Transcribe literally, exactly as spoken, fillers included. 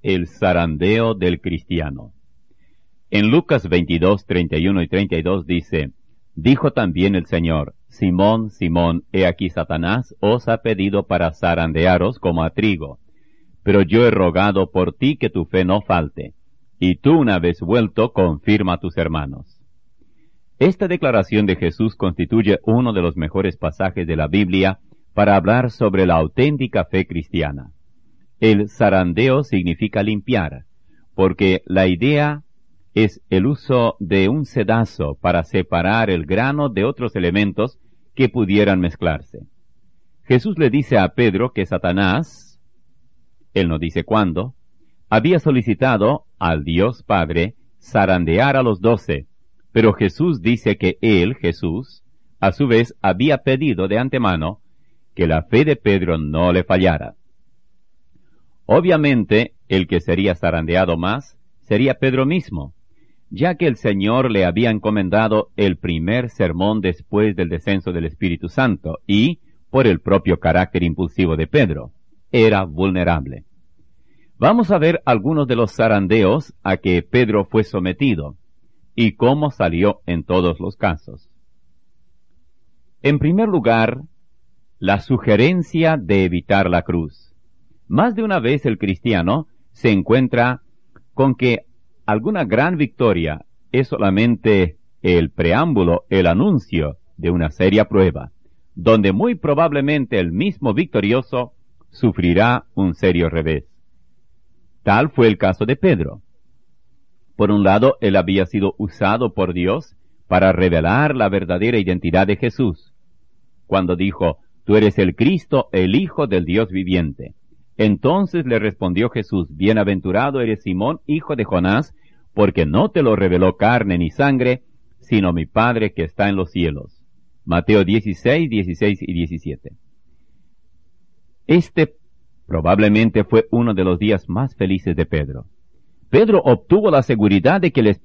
el zarandeo del cristiano. En Lucas veintidós, treinta y uno y treinta y dos dice, dijo también el Señor, Simón, Simón, he aquí Satanás os ha pedido para zarandearos como a trigo, pero yo he rogado por ti que tu fe no falte, y tú una vez vuelto confirma a tus hermanos. Esta declaración de Jesús constituye uno de los mejores pasajes de la Biblia para hablar sobre la auténtica fe cristiana. El zarandeo significa limpiar, porque la idea es el uso de un sedazo para separar el grano de otros elementos que pudieran mezclarse. Jesús le dice a Pedro que Satanás, él no dice cuándo, había solicitado al Dios Padre zarandear a los doce, pero Jesús dice que él, Jesús, a su vez había pedido de antemano que la fe de Pedro no le fallara. Obviamente, el que sería zarandeado más sería Pedro mismo, ya que el Señor le había encomendado el primer sermón después del descenso del Espíritu Santo y, por el propio carácter impulsivo de Pedro, era vulnerable. Vamos a ver algunos de los zarandeos a que Pedro fue sometido y cómo salió en todos los casos. En primer lugar, la sugerencia de evitar la cruz. Más de una vez el cristiano se encuentra con que alguna gran victoria es solamente el preámbulo, el anuncio de una seria prueba, donde muy probablemente el mismo victorioso sufrirá un serio revés. Tal fue el caso de Pedro. Por un lado, él había sido usado por Dios para revelar la verdadera identidad de Jesús, cuando dijo, tú eres el Cristo, el Hijo del Dios viviente. Entonces le respondió Jesús, bienaventurado eres Simón, hijo de Jonás, porque no te lo reveló carne ni sangre, sino mi Padre que está en los cielos. Mateo dieciséis, dieciséis y diecisiete. Este probablemente fue uno de los días más felices de Pedro. Pedro obtuvo la seguridad de que el